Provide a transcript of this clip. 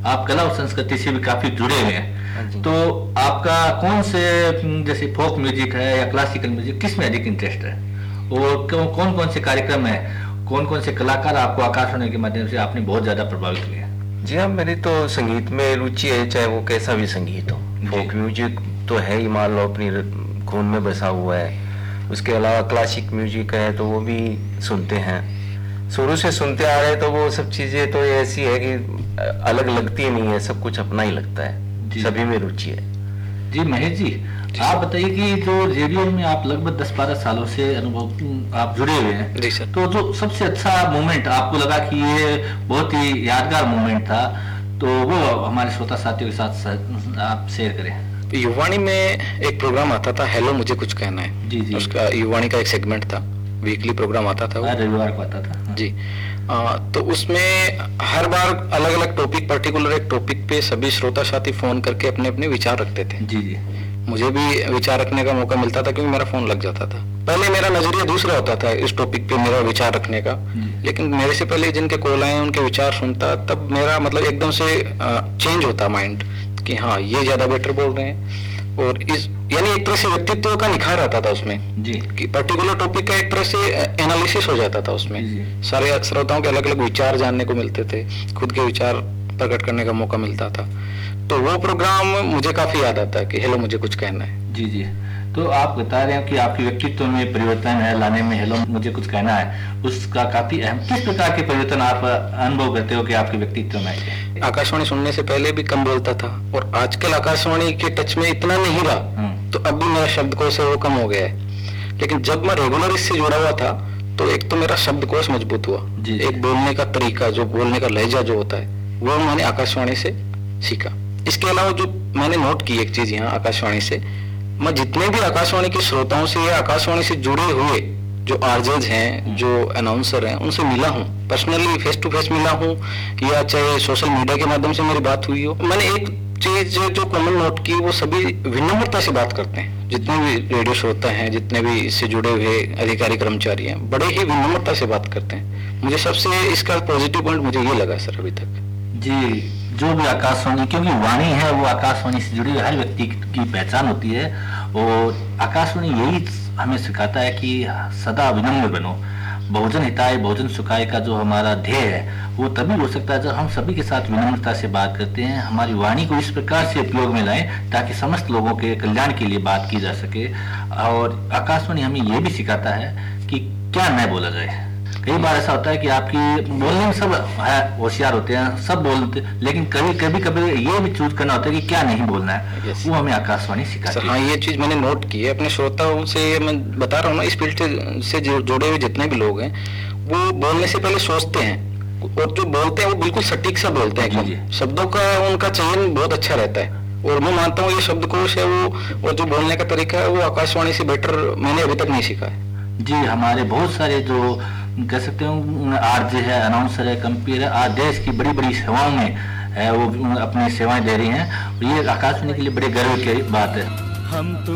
आप कला और संस्कृति से भी काफी जुड़े हुए हैं, तो आपका कौन से जैसे फोक म्यूजिक है या क्लासिकल म्यूजिक, किस में अधिक इंटरेस्ट है, और कौन कौन से कार्यक्रम है, कौन कौन से कलाकार आपको आकाशवाणी के माध्यम से आपने बहुत ज्यादा प्रभावित किया? जी हाँ, मेरी तो संगीत में रुचि है, चाहे वो कैसा भी संगीत हो। फोक म्यूजिक तो है ही, मान लो अपनी खून में बसा हुआ है। उसके अलावा क्लासिक म्यूजिक है तो वो भी सुनते हैं, शुरू से सुनते आ रहे, तो वो सब चीजें तो ऐसी है कि अलग लगती नहीं है, सब कुछ अपना ही लगता है, सभी में रुचि है। जी महेश जी, आप बताइए कि जो रेडियो में आप लगभग 10-12 सालों से अनुभव आप जुड़े हुए हैं, जी सर, तो जो सबसे अच्छा मोमेंट आपको लगा कि ये बहुत ही यादगार मोमेंट था, तो वो हमारे श्रोता साथियों के साथ आप शेयर करें। युवाणी में एक प्रोग्राम आता था, हेलो मुझे कुछ कहना है। जी जी, उसका युवाणी का एक सेगमेंट था, वीकली प्रोग्राम आता था, रविवार को आता था जी। तो उसमें हर बार अलग अलग टॉपिक, पर्टिकुलर एक टॉपिक पे सभी श्रोता साथी फोन करके अपने अपने विचार रखते थे। जी जी, मुझे भी विचार रखने का मौका मिलता था क्योंकि मेरा फोन लग जाता था। पहले मेरा नजरिया दूसरा होता था इस टॉपिक पे मेरा विचार रखने का, लेकिन मेरे से पहले जिनके कॉल आए उनके विचार सुनता, तब मेरा मतलब एकदम से चेंज होता माइंड कि हाँ ये ज्यादा बेटर बोल रहे हैं, और इस यानी एक तरह से व्यक्तित्व का निखार आता था उसमें जी, कि पर्टिकुलर टॉपिक का एक तरह से एनालिसिस हो जाता था उसमें। सारे श्रोताओं के अलग अलग विचार जानने को मिलते थे, खुद के विचार प्रकट करने का मौका मिलता था। तो वो प्रोग्राम मुझे काफी याद आता है कि हेलो मुझे कुछ कहना है। जी जी, तो आप बता रहे हैं कि आपके व्यक्तित्व में परिवर्तन है लाने में हेलो मुझे कुछ कहना है, उसका काफी अहम, किस प्रकार के परिवर्तन आप अनुभव करते हो कि आपके व्यक्तित्व में आए? आकाशवाणी सुनने से पहले भी कम बोलता था, और आजकल आकाशवाणी के टच में इतना नहीं रहा, तो अब भी मेरा शब्दकोश है वो कम हो गया है। लेकिन जब मैं रेगुलर इससे जुड़ा हुआ था तो एक तो मेरा शब्दकोश मजबूत हुआ, एक बोलने का तरीका, जो बोलने का लहजा जो होता है वो मैंने आकाशवाणी से सीखा। इसके अलावा जो मैंने नोट की एक चीज यहाँ आकाशवाणी से, मैं जितने भी आकाशवाणी के श्रोताओं से या आकाशवाणी से जुड़े हुए जो आरजेज हैं, जो अनाउंसर हैं, उनसे मिला हूँ, पर्सनली फेस टू फेस मिला हूँ, या चाहे सोशल मीडिया के माध्यम से मेरी बात हुई हो, मैंने एक चीज जो कॉमन नोट की, वो सभी विनम्रता से बात करते हैं। जितने भी रेडियो श्रोता हैं, जितने भी इससे जुड़े हुए अधिकारी कर्मचारी हैं, बड़े ही विनम्रता से बात करते हैं। मुझे सबसे इसका पॉजिटिव पॉइंट मुझे ये लगा सर अभी तक। जी, जो भी आकाशवाणी, क्योंकि वाणी है वो आकाशवाणी से जुड़ी हर व्यक्ति की पहचान होती है, और आकाशवाणी यही हमें सिखाता है कि सदा विनम्र बनो। बहुजन हिताय बहुजन सुखाय का जो हमारा ध्येय है वो तभी हो सकता है जब हम सभी के साथ विनम्रता से बात करते हैं, हमारी वाणी को इस प्रकार से उपयोग में लाएं ताकि समस्त लोगों के कल्याण के लिए बात की जा सके। और आकाशवाणी हमें ये भी सिखाता है कि क्या न बोला जाए। कई बार ऐसा होता है कि आपकी बोलने में सब होशियार होते हैं, सब बोलते, लेकिन कभी ये भी चूज करना होता है कि क्या नहीं बोलना है, वो हमें आकाशवाणी सिखाती है। हाँ, ये चीज मैंने नोट की है अपने श्रोताओं से, मैं बता रहा हूँ ना, इस फील्ड से जुड़े हुए जितने भी लोग हैं वो बोलने से पहले सोचते हैं, और जो बोलते हैं वो बिल्कुल सटीक सा बोलते हैं, शब्दों का उनका चयन बहुत अच्छा रहता है। और मैं मानता हूँ ये शब्दकोश है वो, और जो बोलने का तरीका है वो आकाशवाणी से बेटर मैंने अभी तक नहीं सीखा है। जी, हमारे बहुत सारे जो कह सकते हो आरजे है, अनाउंसर है, कंपीर है, आज देश की बड़ी बड़ी सेवाओं में है, वो अपनी सेवाएं दे रही हैं, ये आकाशवाणी के लिए बड़े गर्व की बात है।